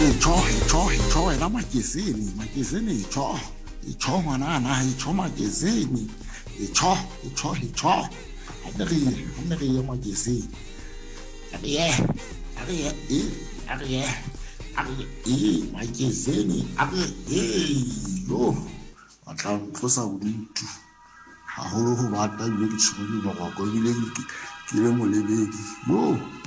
Itsho wena magazine itsho ngwanana itsho magazine itsho Ariye magazine Ariye magazine yo batla tlosa bodutu haholo ho bata bile ke tshwere ba go ile ke le molebedi yo